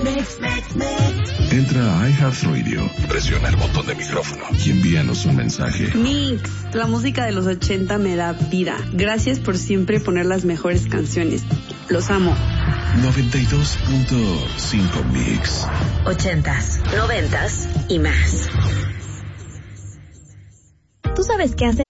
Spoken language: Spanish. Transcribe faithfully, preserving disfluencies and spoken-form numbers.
Mix, mix, mix. Entra a iHeartRadio, presiona el botón de micrófono y envíanos un mensaje. Mix, la música de los ochenta me da vida. Gracias por siempre poner las mejores canciones. Los amo. noventa y dos punto cinco Mix. Ochentas, noventas y más. ¿Tú sabes qué hace